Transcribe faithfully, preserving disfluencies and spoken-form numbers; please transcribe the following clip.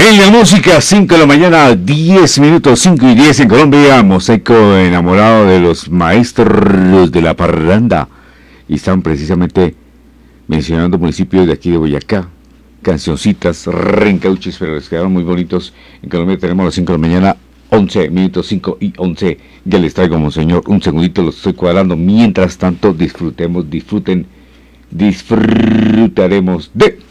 En la música, cinco de la mañana, diez minutos, cinco y diez en Colombia. Mosaico enamorado de los maestros de la parranda. Y están precisamente mencionando municipios de aquí de Boyacá. Cancioncitas, reencauches, pero les quedaron muy bonitos. En Colombia tenemos a las cinco de la mañana, once minutos, cinco y once. Ya les traigo, monseñor, un segundito, lo estoy cuadrando. Mientras tanto, disfrutemos, disfruten, disfrutaremos de...